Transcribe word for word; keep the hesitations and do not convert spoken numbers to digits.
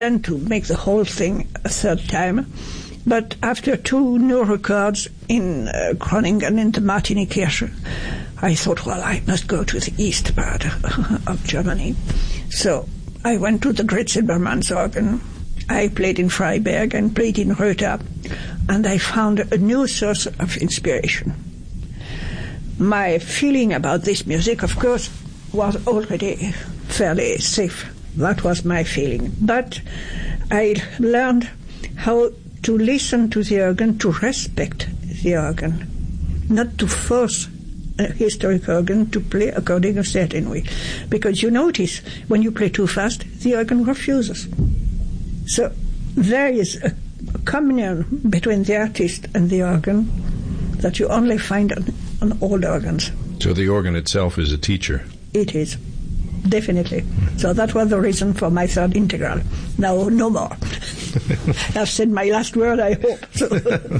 and to make the whole thing a third time. But after two new records in uh, Groningen, in the Martini-Kirche, I thought, well, I must go to the east part of Germany. So I went to the Great Silbermanns organ. I played in Freiberg and played in Röther, and I found a new source of inspiration. My feeling about this music, of course, was already fairly safe. That was my feeling. But I learned how to listen to the organ, to respect the organ, not to force a historic organ to play according to a certain way. Because you notice, when you play too fast, the organ refuses. So there is a communion between the artist and the organ that you only find on, on old organs. So the organ itself is a teacher? It is, definitely. Mm-hmm. So that was the reason for my third integral. Now, no more. I've said my last word, I hope. So.